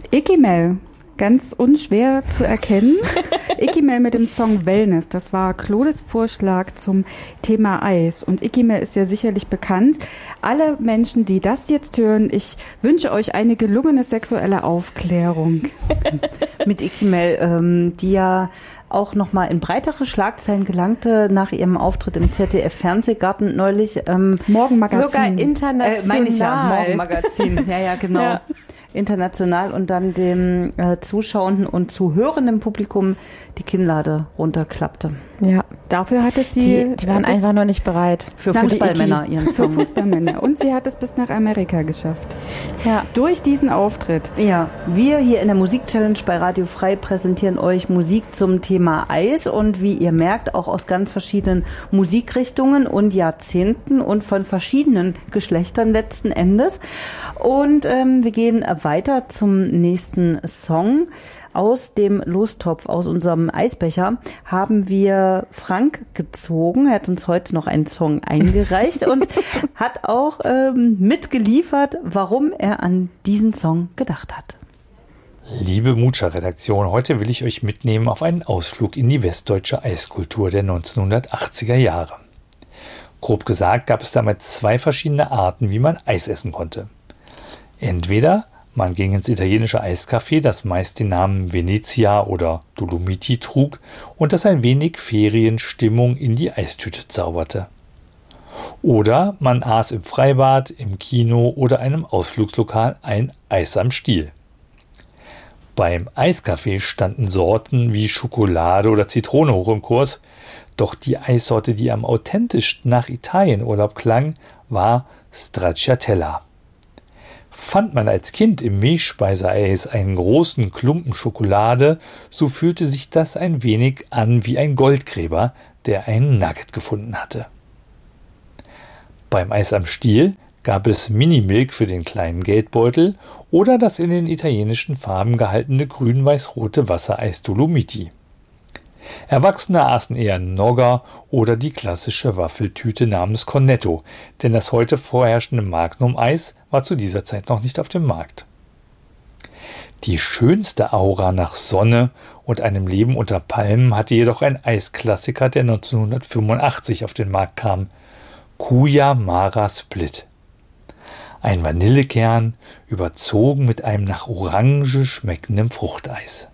Ikimel, ganz unschwer zu erkennen. Ikimel mit dem Song Wellness, das war Claudes Vorschlag zum Thema Eis. Und Ikimel ist ja sicherlich bekannt. Alle Menschen, die das jetzt hören, ich wünsche euch eine gelungene sexuelle Aufklärung. Mit Ikimel, die ja auch nochmal in breitere Schlagzeilen gelangte nach ihrem Auftritt im ZDF-Fernsehgarten neulich. Morgenmagazin. Sogar international. Meine ich ja, Morgenmagazin. Ja, genau. Ja. International und dann dem zuschauenden und zuhörenden Publikum die Kinnlade runterklappte. Ja, dafür hatte sie... Die waren einfach noch nicht bereit. Für Fußballmänner ihren Song. Für Fußballmänner. Und sie hat es bis nach Amerika geschafft. Ja. Durch diesen Auftritt. Ja, wir hier in der Musik-Challenge bei Radio Frei präsentieren euch Musik zum Thema Eis und wie ihr merkt, auch aus ganz verschiedenen Musikrichtungen und Jahrzehnten und von verschiedenen Geschlechtern letzten Endes. Und wir gehen weiter zum nächsten Song. Aus dem Lostopf, aus unserem Eisbecher, haben wir Frank gezogen. Er hat uns heute noch einen Song eingereicht und hat auch mitgeliefert, warum er an diesen Song gedacht hat. Liebe Mucha-Redaktion, heute will ich euch mitnehmen auf einen Ausflug in die westdeutsche Eiskultur der 1980er Jahre. Grob gesagt gab es damals zwei verschiedene Arten, wie man Eis essen konnte. Entweder man ging ins italienische Eiscafé, das meist den Namen Venezia oder Dolomiti trug und das ein wenig Ferienstimmung in die Eistüte zauberte. Oder man aß im Freibad, im Kino oder einem Ausflugslokal ein Eis am Stiel. Beim Eiscafé standen Sorten wie Schokolade oder Zitrone hoch im Kurs, doch die Eissorte, die am authentischsten nach Italienurlaub klang, war Stracciatella. Fand man als Kind im Milchspeiseeis einen großen Klumpen Schokolade, so fühlte sich das ein wenig an wie ein Goldgräber, der einen Nugget gefunden hatte. Beim Eis am Stiel gab es Minimilk für den kleinen Geldbeutel oder das in den italienischen Farben gehaltene grün-weiß-rote Wassereis Dolomiti. Erwachsene aßen eher Nogger oder die klassische Waffeltüte namens Cornetto, denn das heute vorherrschende Magnum-Eis war zu dieser Zeit noch nicht auf dem Markt. Die schönste Aura nach Sonne und einem Leben unter Palmen hatte jedoch ein Eisklassiker, der 1985 auf den Markt kam, Kuya Mara Split. Ein Vanillekern, überzogen mit einem nach Orange schmeckenden Fruchteis.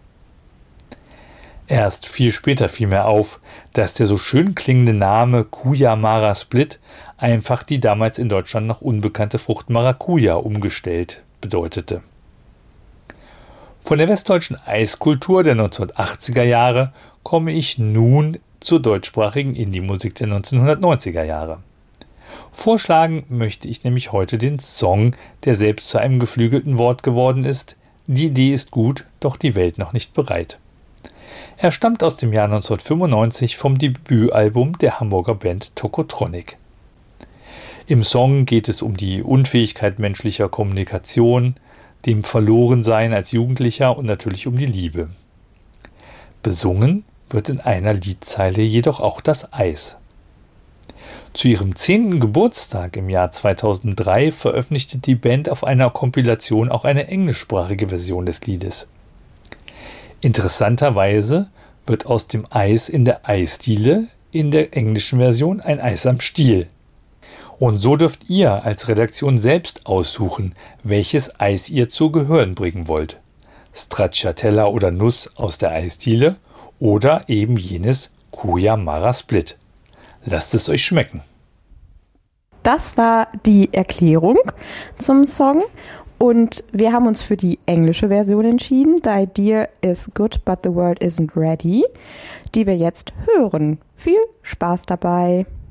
Erst viel später fiel mir auf, dass der so schön klingende Name Kuya Mara Split einfach die damals in Deutschland noch unbekannte Frucht Maracuja umgestellt bedeutete. Von der westdeutschen Eiskultur der 1980er Jahre komme ich nun zur deutschsprachigen Indie-Musik der 1990er Jahre. Vorschlagen möchte ich nämlich heute den Song, der selbst zu einem geflügelten Wort geworden ist: Die Idee ist gut, doch die Welt noch nicht bereit. Er stammt aus dem Jahr 1995 vom Debütalbum der Hamburger Band Tokotronic. Im Song geht es um die Unfähigkeit menschlicher Kommunikation, dem Verlorensein als Jugendlicher und natürlich um die Liebe. Besungen wird in einer Liedzeile jedoch auch das Eis. Zu ihrem 10. Geburtstag im Jahr 2003 veröffentlichte die Band auf einer Kompilation auch eine englischsprachige Version des Liedes. Interessanterweise wird aus dem Eis in der Eisdiele in der englischen Version ein Eis am Stiel. Und so dürft ihr als Redaktion selbst aussuchen, welches Eis ihr zu Gehören bringen wollt. Stracciatella oder Nuss aus der Eisdiele oder eben jenes Kuya Mara Split. Lasst es euch schmecken. Das war die Erklärung zum Song. Und wir haben uns für die englische Version entschieden, The Idea is Good But the World Isn't Ready, die wir jetzt hören. Viel Spaß dabei!